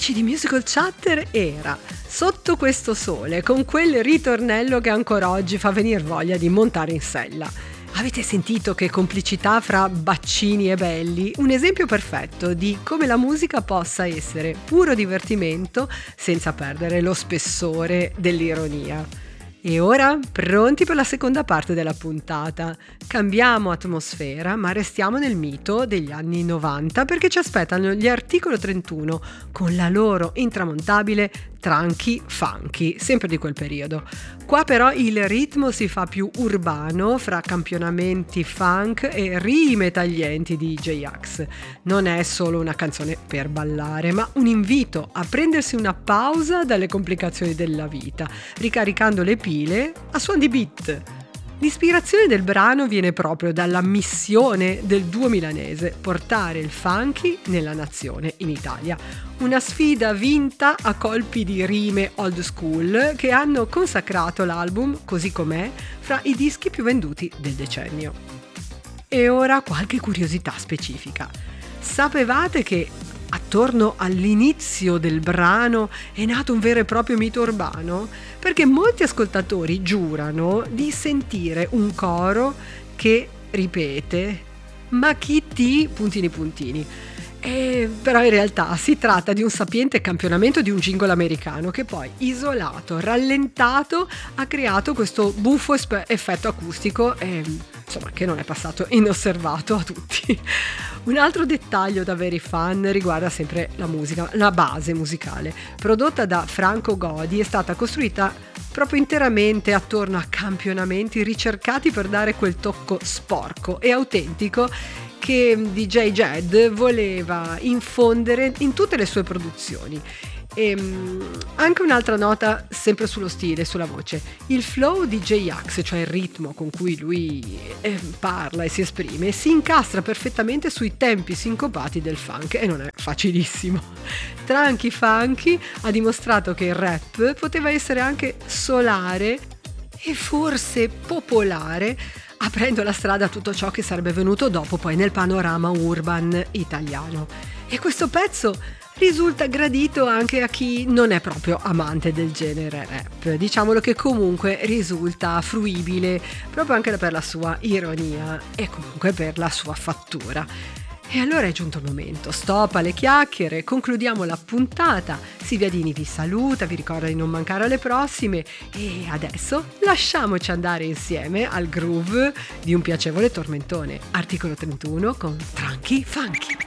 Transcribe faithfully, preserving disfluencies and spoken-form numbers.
amici di Musical Chatter era Sotto questo sole, con quel ritornello che ancora oggi fa venire voglia di montare in sella. Avete sentito che complicità fra Baccini e Belli? Un esempio perfetto di come la musica possa essere puro divertimento senza perdere lo spessore dell'ironia. E ora pronti per la seconda parte della puntata. Cambiamo atmosfera, ma restiamo nel mito degli anni novanta perché ci aspettano gli Articolo trentuno con la loro intramontabile Tranchi Funky, sempre di quel periodo. Qua però il ritmo si fa più urbano fra campionamenti funk e rime taglienti di J-Ax. Non è solo una canzone per ballare, ma un invito a prendersi una pausa dalle complicazioni della vita, ricaricando le pile a suon di beat. L'ispirazione del brano viene proprio dalla missione del duo milanese, portare il funky nella nazione, in Italia. Una sfida vinta a colpi di rime old school che hanno consacrato l'album, così com'è, fra i dischi più venduti del decennio. E ora qualche curiosità specifica. Sapevate che attorno all'inizio del brano è nato un vero e proprio mito urbano? Perché molti ascoltatori giurano di sentire un coro che ripete "ma chi ti puntini puntini". E però in realtà si tratta di un sapiente campionamento di un jingle americano che poi, isolato, rallentato, ha creato questo buffo esp- effetto acustico e, insomma, che non è passato inosservato a tutti. Un altro dettaglio da veri fan riguarda sempre la musica, la base musicale. Prodotta da Franco Godi, è stata costruita proprio interamente attorno a campionamenti ricercati per dare quel tocco sporco e autentico che D J Jed voleva infondere in tutte le sue produzioni. E anche un'altra nota sempre sullo stile, sulla voce. Il flow di J-Ax, cioè il ritmo con cui lui eh, parla e si esprime, si incastra perfettamente sui tempi sincopati del funk e non è facilissimo. Tranchi Funky ha dimostrato che il rap poteva essere anche solare e forse popolare, aprendo la strada a tutto ciò che sarebbe venuto dopo poi nel panorama urban italiano. E questo pezzo risulta gradito anche a chi non è proprio amante del genere rap. Diciamolo che comunque risulta fruibile proprio anche per la sua ironia e comunque per la sua fattura. E allora è giunto il momento, stop alle chiacchiere, concludiamo la puntata. Silvia Dini vi saluta, vi ricorda di non mancare alle prossime e adesso lasciamoci andare insieme al groove di un piacevole tormentone. Articolo trentuno con Tranchi Funky.